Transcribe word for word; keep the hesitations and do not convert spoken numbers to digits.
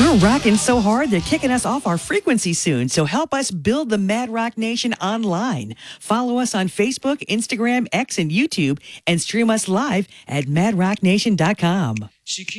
We're rocking so hard, they're kicking us off our frequency soon. So help us build the Mad Rock Nation online. Follow us on Facebook, Instagram, X, and YouTube, and stream us live at mad rock nation dot com.